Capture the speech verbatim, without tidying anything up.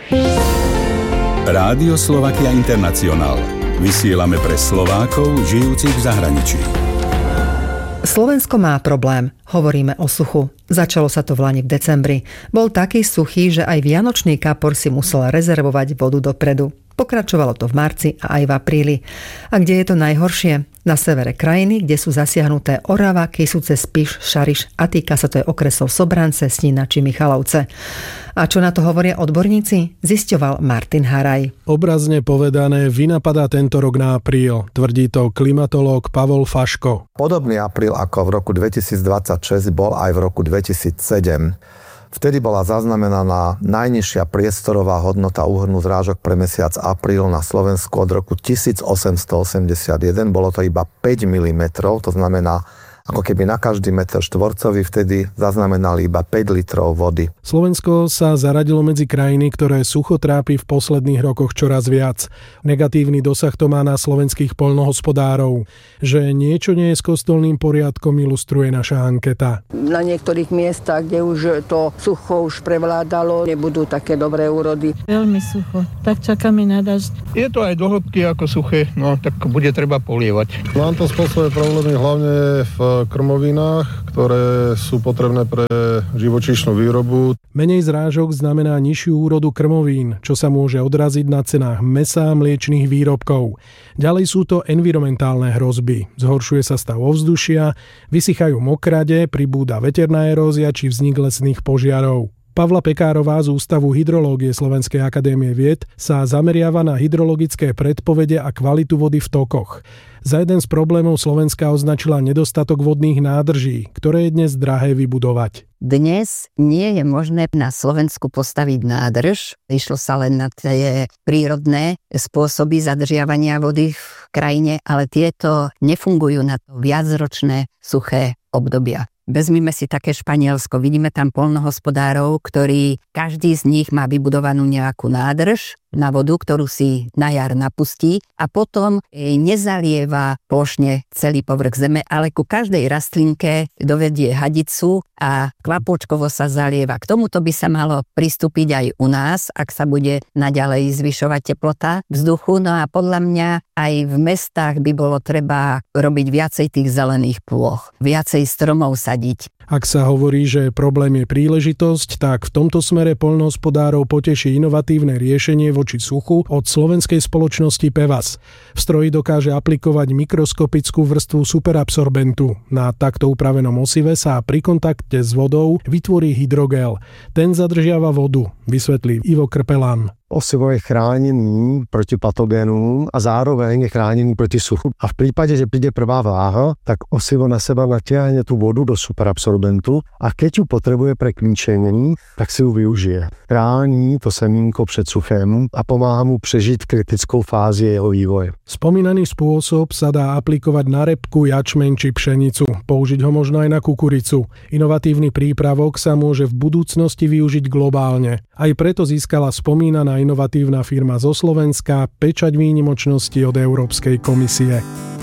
Rádio Slovakia International. Vysielame pre Slovákov žijúcich v zahraničí. Slovensko má problém. Hovoríme o suchu. Začalo sa to v lani v decembri. Bol taký suchý, že aj vianočný kapor si musel rezervovať vodu dopredu. Pokračovalo to v marci a aj v apríli. A kde je to najhoršie? Na severe krajiny, kde sú zasiahnuté Orava, Kysuce, Spiš, Šariš a týka sa to aj okresov Sobrance, Snína či Michalovce. A čo na to hovoria odborníci? Zisťoval Martin Haraj. Obrazne povedané, vynapadá tento rok na apríl, tvrdí to klimatológ Pavol Faško. Podobný apríl ako v roku dvetisícdvadsaťšesť bol aj v roku dvetisícsedem. Vtedy bola zaznamenaná najnižšia priestorová hodnota úhrnu zrážok pre mesiac apríl na Slovensku od roku tisícosemstoosemdesiatjeden. Bolo to iba päť milimetrov, to znamená, ako keby na každý meter štvorcový vtedy zaznamenali iba päť litrov vody. Slovensko sa zaradilo medzi krajiny, ktoré sucho trápi v posledných rokoch čoraz viac. Negatívny dosah to má na slovenských poľnohospodárov. Že niečo nie je s kostolným poriadkom, ilustruje naša anketa. Na niektorých miestach, kde už to sucho už prevládalo, nebudú také dobré úrody. Veľmi sucho, tak čakáme na dažď. Je to aj do hĺbky ako suché, no tak bude treba polievať. Nám to spôsobuje problémy hlavne v krmovinách, ktoré sú potrebné pre živočíšnu výrobu. Menej zrážok znamená nižšiu úrodu krmovín, čo sa môže odraziť na cenách mäsa a mliečnych výrobkov. Ďalej sú to environmentálne hrozby. Zhoršuje sa stav ovzdušia, vysychajú mokrade, pribúda veterná erózia či vznik lesných požiarov. Pavla Pekárová z Ústavu hydrológie Slovenskej akadémie vied sa zameriava na hydrologické predpovede a kvalitu vody v tokoch. Za jeden z problémov Slovenska označila nedostatok vodných nádrží, ktoré je dnes drahé vybudovať. Dnes nie je možné na Slovensku postaviť nádrž. Išlo sa len na tie prírodné spôsoby zadržiavania vody v krajine, ale tieto nefungujú na to viacročné suché obdobia. Vezmime si také Španielsko, vidíme tam poľnohospodárov, ktorí, každý z nich má vybudovanú nejakú nádrž na vodu, ktorú si na jar napustí a potom nezalieva plošne celý povrch zeme, ale ku každej rastlinke dovedie hadicu a kvapôčkovo sa zalieva. K tomuto by sa malo pristúpiť aj u nás, ak sa bude naďalej zvyšovať teplota vzduchu. No a podľa mňa aj v mestách by bolo treba robiť viacej tých zelených plôch, viacej stromov sadiť. Ak sa hovorí, že problém je príležitosť, tak v tomto smere poľnohospodárov poteší inovatívne riešenie voči suchu od slovenskej spoločnosti Pevas. V stroji dokáže aplikovať mikroskopickú vrstvu superabsorbentu. Na takto upravenom osive sa pri kontakte s vodou vytvorí hydrogel. Ten zadržiava vodu, vysvetlí Ivo Krpelán. Osivo je chránený proti patogénům a zároveň je chránený proti suchu. A v prípade, že príde prvá vláha, tak osivo na seba natiahne tú vodu do superabsorbentu a keď ju potrebuje pre kmíčení, tak si ju využije. Chrání to semínko před suchem a pomáha mu prežiť kritickou fázi jeho vývoje. Spomínaný spôsob sa dá aplikovať na repku, jačmeň či pšenicu. Použiť ho možno aj na kukuricu. Inovatívny prípravok sa môže v budúcnosti využiť globálne. Aj preto získala spomínaná inovatívna firma zo Slovenska pečať výnimočnosti od Európskej komisie.